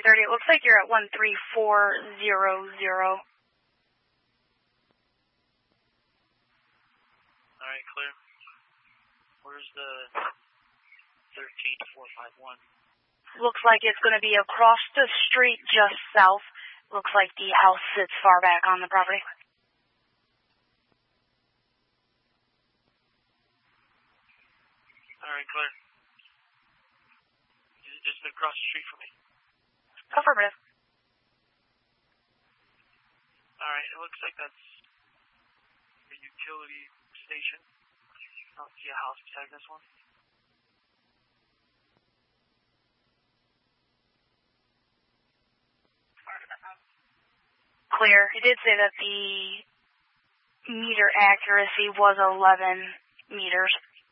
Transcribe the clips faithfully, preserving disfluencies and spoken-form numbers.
thirty, it looks like you're at one three four zero zero. Alright, clear. Where's the thirteen four five one? Looks like it's going to be across the street just south. Looks like the house sits far back on the property. Alright, clear. Just across the street from me. Affirmative. Alright, it looks like that's a utility station. I don't see a house beside this one. Clear. He did say that the meter accuracy was eleven meters.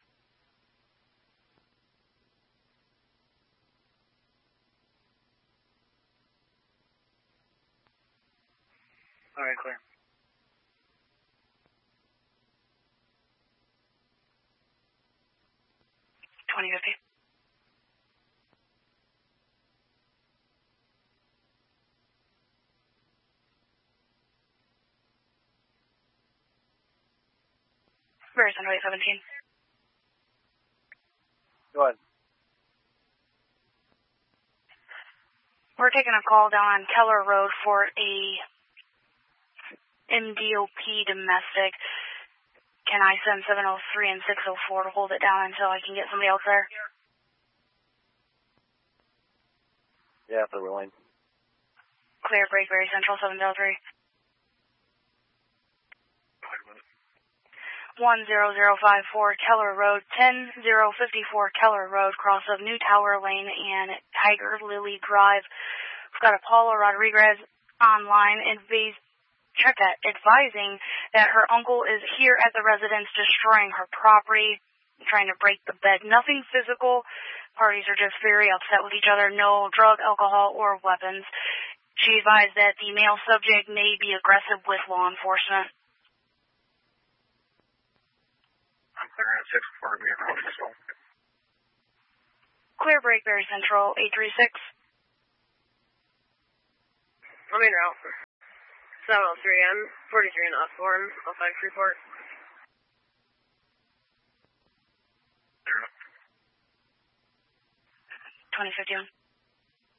Alright, clear. twenty fifty. Very Central eight seventeen. Go ahead. We're taking a call down on Keller Road for a M D O P domestic. Can I send seven oh three and six oh four to hold it down until I can get somebody else there? Yeah, if they're willing. Clear, break, Very Central seven oh three. one zero zero five four Keller Road, ten zero fifty-four Keller Road, cross of New Tower Lane and Tiger Lily Drive. We've got a Paula Rodriguez online and check that, advising that her uncle is here at the residence destroying her property, trying to break the bed. Nothing physical. Parties are just very upset with each other. No drug, alcohol, or weapons. She advised that the male subject may be aggressive with law enforcement. Clear, break, Very Central, eight three six. I'm in route. seven oh three N, forty-three in Osborne, oh five Freeport. twenty fifty-one.